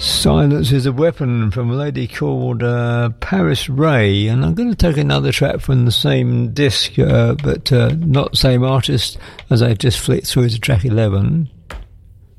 Silence is a Weapon from a lady called Paris Ray, and I'm going to take another track from the same disc, but not the same artist, as I just flicked through to track 11.